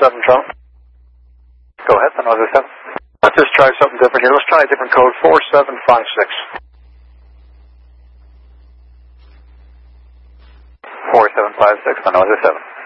47 Trump. Go ahead, San Jose 7. Let's just try something different here. Let's try a different code, 4756. 4756, San Jose 7.